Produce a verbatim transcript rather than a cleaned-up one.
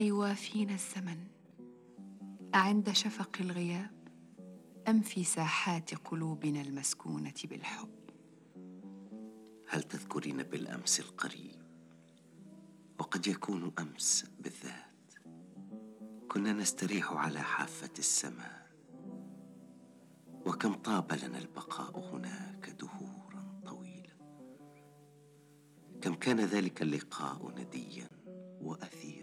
يوافينا الزمن أعند شفق الغياب أم في ساحات قلوبنا المسكونة بالحب؟ هل تذكرين بالأمس القريب؟ وقد يكون أمس بالذات كنا نستريح على حافة السماء، وكم طاب لنا البقاء هناك دهورا طويلة. كم كان ذلك اللقاء نديا وأثيرا.